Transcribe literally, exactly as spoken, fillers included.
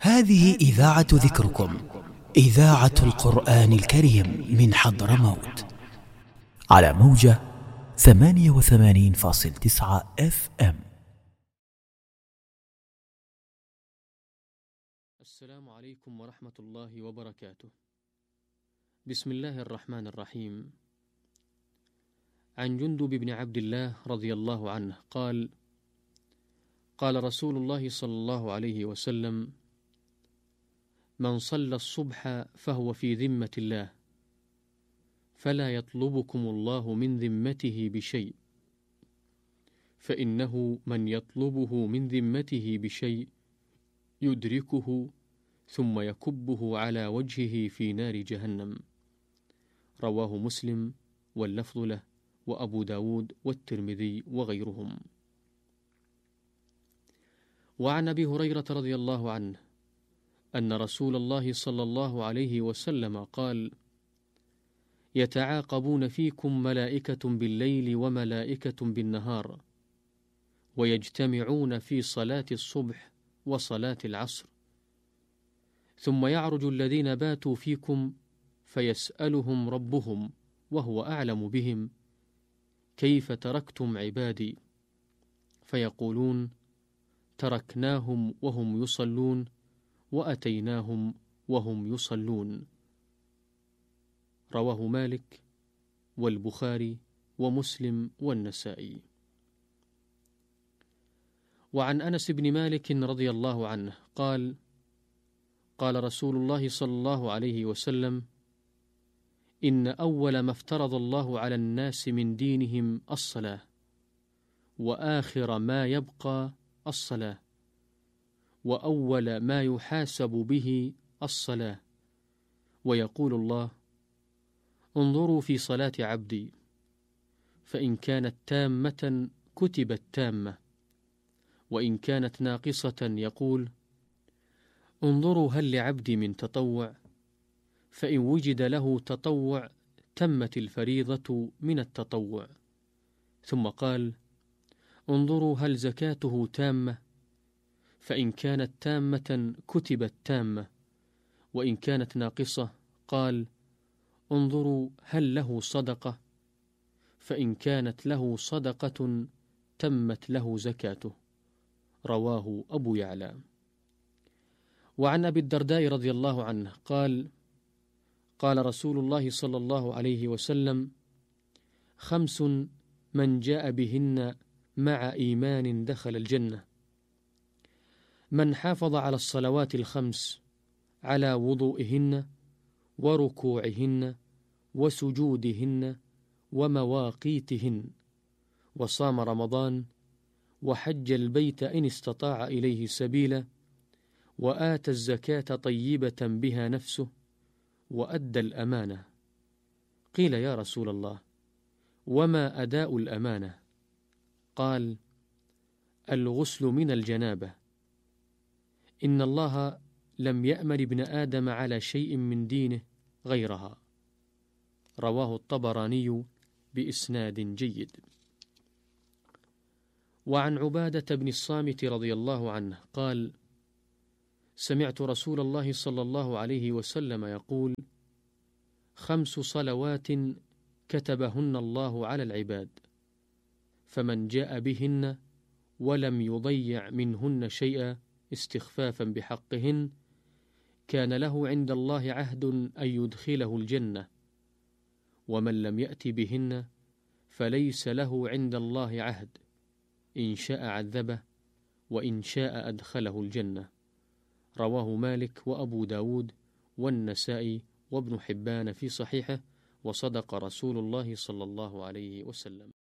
هذه إذاعة ذكركم، إذاعة القرآن الكريم من حضرموت، على موجة ثمانية وثمانين فاصل تسعة اف ام. السلام عليكم ورحمة الله وبركاته. بسم الله الرحمن الرحيم. عن جندب بن عبد الله رضي الله عنه قال: قال رسول الله صلى الله عليه وسلم: من صلى الصبح فهو في ذمة الله، فلا يطلبكم الله من ذمته بشيء، فإنه من يطلبه من ذمته بشيء يدركه ثم يكبه على وجهه في نار جهنم. رواه مسلم واللفظ له، وأبو داود والترمذي وغيرهم. وعن أبي هريرة رضي الله عنه أن رسول الله صلى الله عليه وسلم قال: يتعاقبون فيكم ملائكة بالليل وملائكة بالنهار، ويجتمعون في صلاة الصبح وصلاة العصر، ثم يعرج الذين باتوا فيكم فيسألهم ربهم وهو أعلم بهم: كيف تركتم عبادي؟ فيقولون: تركناهم وهم يصلون وأتيناهم وهم يصلون. رواه مالك والبخاري ومسلم والنسائي. وعن أنس بن مالك رضي الله عنه قال: قال رسول الله صلى الله عليه وسلم: إن أول ما افترض الله على الناس من دينهم الصلاة، وآخر ما يبقى الصلاة، وأول ما يحاسب به الصلاة. ويقول الله: انظروا في صلاة عبدي، فإن كانت تامة كتبت تامة، وإن كانت ناقصة يقول: انظروا هل لعبدي من تطوع، فإن وجد له تطوع تمت الفريضة من التطوع. ثم قال: انظروا هل زكاته تامة، فإن كانت تامة كتبت تامة، وإن كانت ناقصة قال: انظروا هل له صدقة، فإن كانت له صدقة تمت له زكاته. رواه أبو يعلى. وعن أبي الدرداء رضي الله عنه قال: قال رسول الله صلى الله عليه وسلم: خمس من جاء بهن مع إيمان دخل الجنة: من حافظ على الصلوات الخمس على وضوئهن وركوعهن وسجودهن ومواقيتهن، وصام رمضان، وحج البيت إن استطاع إليه سبيلا، وآتى الزكاة طيبة بها نفسه، وأدى الأمانة. قيل: يا رسول الله، وما أداء الأمانة؟ قال: الغسل من الجنابة. إن الله لم يأمن ابن آدم على شيء من دينه غيرها. رواه الطبراني بإسناد جيد. وعن عبادة بن الصامت رضي الله عنه قال: سمعت رسول الله صلى الله عليه وسلم يقول: خمس صلوات كتبهن الله على العباد، فمن جاء بهن ولم يضيع منهن شيئا استخفافا بحقهن كان له عند الله عهد أن يدخله الجنة، ومن لم يأت بهن فليس له عند الله عهد، إن شاء عذبه وإن شاء أدخله الجنة. رواه مالك وأبو داود والنسائي وابن حبان في صحيحه، وصدق رسول الله صلى الله عليه وسلم.